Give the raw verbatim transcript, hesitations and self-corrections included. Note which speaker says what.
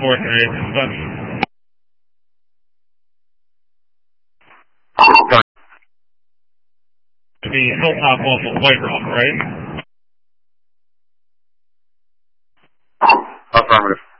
Speaker 1: four three, that's the Hilltop Local Playground, right?
Speaker 2: Affirmative.